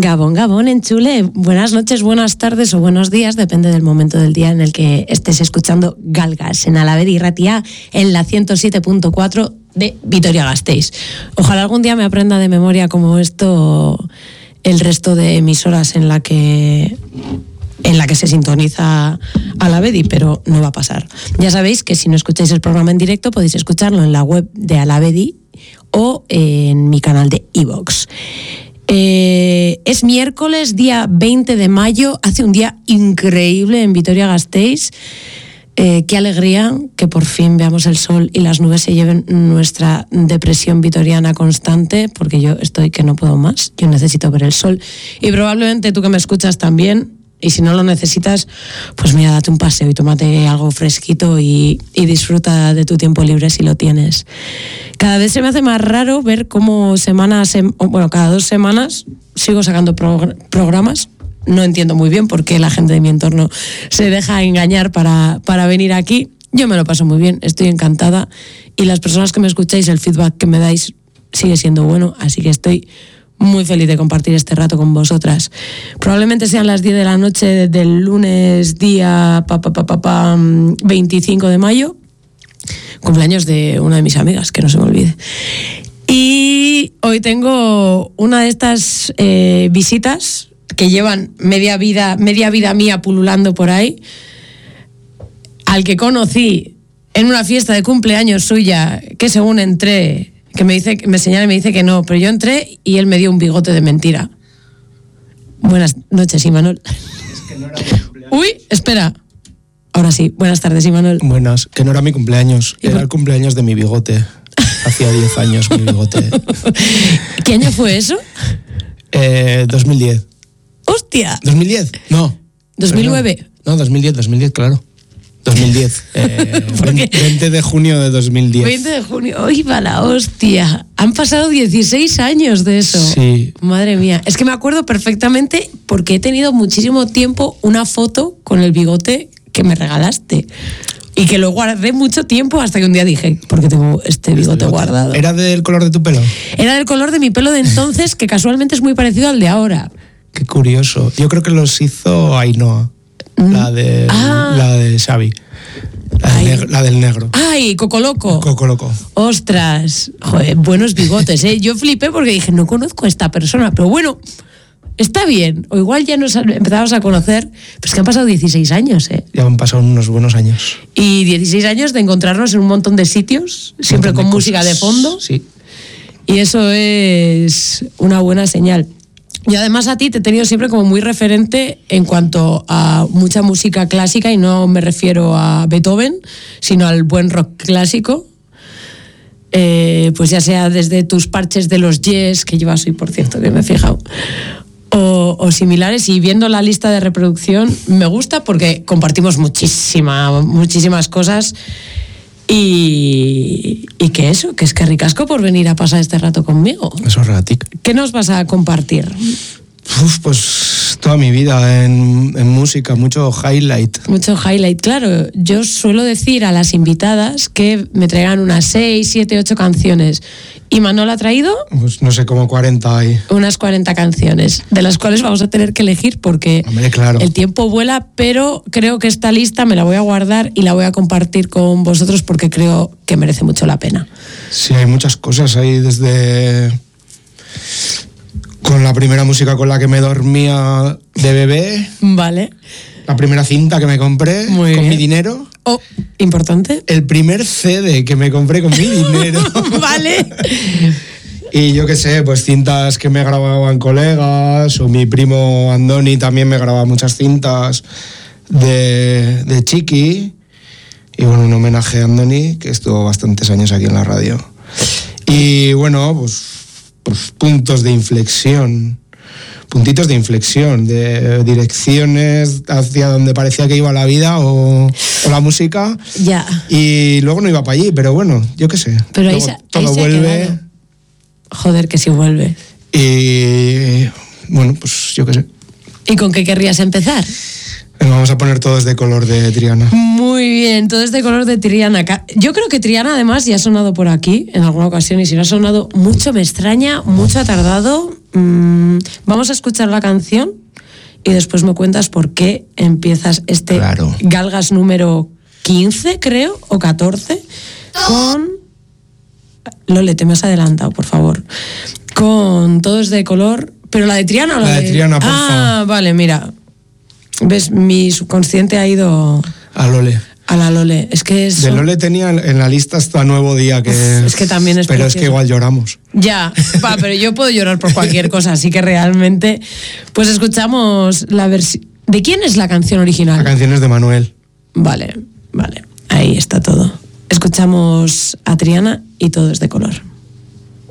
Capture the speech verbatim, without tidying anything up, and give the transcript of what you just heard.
Gabón, Gabón, enchule. Buenas noches, buenas tardes o buenos días, depende del momento del día en el que estés escuchando Galgas en Alavedi Irratia en la ciento siete punto cuatro de Vitoria-Gasteiz. Ojalá algún día me aprenda de memoria como esto el resto de emisoras en la que en la que se sintoniza Alavedi, pero no va a pasar. Ya sabéis que si no escucháis el programa en directo podéis escucharlo en la web de Alavedi o en mi canal de iVoox. Eh, es miércoles, día veinte de mayo, hace un día increíble en Vitoria-Gasteiz. Eh, qué alegría que por fin veamos el sol y las nubes se lleven nuestra depresión vitoriana constante, porque yo estoy que no puedo más, yo necesito ver el sol. Y probablemente tú que me escuchas también, y si no lo necesitas, pues mira, date un paseo y tómate algo fresquito y, y disfruta de tu tiempo libre si lo tienes. Cada vez se me hace más raro ver cómo semanas, bueno, cada dos semanas sigo sacando pro, programas. No entiendo muy bien por qué la gente de mi entorno se deja engañar para, para venir aquí. Yo me lo paso muy bien, estoy encantada. Y las personas que me escucháis, el feedback que me dais sigue siendo bueno, así que estoy muy feliz de compartir este rato con vosotras. Probablemente sean las diez de la noche del lunes, día pa, pa, pa, pa, pa, veinticinco de mayo, cumpleaños de una de mis amigas, que no se me olvide. Y hoy tengo una de estas eh, visitas que llevan media vida, media vida mía pululando por ahí, al que conocí en una fiesta de cumpleaños suya, que según entré, que me dice, me señala y me dice que no, pero yo entré y él me dio un bigote de mentira. Buenas noches, Imanol. Es que no era mi cumpleaños. Uy, espera. Ahora sí, buenas tardes, Imanol. Buenas, que no era mi cumpleaños, era el cumpleaños de mi bigote. Hacía diez años mi bigote. ¿Qué año fue eso? Eh, dos mil diez. ¡Hostia! ¿dos mil diez? No. ¿dos mil nueve? No, dos mil diez, dos mil diez, claro. dos mil diez. Eh, veinte de junio de dos mil diez. veinte de junio. ¡Uy, va la hostia! Han pasado dieciséis años de eso. Sí. Madre mía. Es que me acuerdo perfectamente porque he tenido muchísimo tiempo una foto con el bigote que me regalaste. Y que lo guardé mucho tiempo hasta que un día dije, ¿por qué tengo este bigote este guardado? ¿Era del color de tu pelo? Era del color de mi pelo de entonces, que casualmente es muy parecido al de ahora. Qué curioso. Yo creo que los hizo Ainhoa. La de, ah. la de Xavi. La del, negro, la del negro. ¡Ay, Coco Loco! Coco Loco. ¡Ostras! Joder, buenos bigotes, ¿eh? Yo flipé porque dije, no conozco a esta persona, pero bueno, está bien. O igual ya nos empezamos a conocer, pero es que han pasado dieciséis años, ¿eh? Ya han pasado unos buenos años. Y dieciséis años de encontrarnos en un montón de sitios, siempre con música de fondo. Sí. Y eso es una buena señal. Y además a ti te he tenido siempre como muy referente en cuanto a mucha música clásica, y no me refiero a Beethoven, sino al buen rock clásico. Eh, pues ya sea desde tus parches de los Yes, que llevas hoy, por cierto, que me he fijado, o, o similares, y viendo la lista de reproducción me gusta porque compartimos muchísima, muchísimas cosas. Y, y que eso, que es que ricasco por venir a pasar este rato conmigo. Eso es ratic. ¿Qué nos vas a compartir? Uf, pues toda mi vida en, en música, mucho highlight. Mucho highlight, claro. Yo suelo decir a las invitadas que me traigan unas seis, siete, ocho canciones. ¿Y Manol ha traído? Pues no sé, como cuarenta hay. Unas cuarenta canciones, de las cuales vamos a tener que elegir porque Hombre, claro. El tiempo vuela, pero creo que esta lista me la voy a guardar y la voy a compartir con vosotros porque creo que merece mucho la pena. Sí, hay muchas cosas ahí, desde con la primera música con la que me dormía de bebé. Vale. La primera cinta que me compré Muy con bien. mi dinero. Oh, importante. El primer C D que me compré con mi dinero. Vale. Y yo qué sé, pues cintas que me grababan colegas, o mi primo Andoni también me grababa muchas cintas de, de Chiqui. Y bueno, un homenaje a Andoni, que estuvo bastantes años aquí en la radio. Y bueno, pues, pues puntos de inflexión. Puntitos de inflexión, de direcciones hacia donde parecía que iba la vida o, o la música. Ya. Y luego no iba para allí, pero bueno, yo qué sé. Pero ahí luego se, todo ahí se vuelve. ha quedado. Joder, que sí vuelve. Y bueno, pues yo qué sé. ¿Y con qué querrías empezar? Venga, vamos a poner todo de color de Triana. Muy bien, todo este color de Triana. Yo creo que Triana además ya ha sonado por aquí en alguna ocasión, y si no ha sonado mucho me extraña, mucho ha tardado. Mmm, Um, vamos a escuchar la canción y después me cuentas por qué empiezas este claro. Galgas número quince, creo, o catorce, con... Lole, te me has adelantado, por favor. Con Todos de color... ¿Pero la de Triana o la, la de, de Triana, por Ah, favor. vale, mira. ¿Ves? Mi subconsciente ha ido... A Lole. A la Lole. Es que es... De Lole tenía en la lista hasta Nuevo Día, que Uf, es que también es pero precioso. es que igual lloramos. Ya, va, pero yo puedo llorar por cualquier cosa, así que realmente... Pues escuchamos la versión... ¿De quién es la canción original? La canción es de Manuel. Vale, vale. Ahí está todo. Escuchamos a Triana y Todo es de color.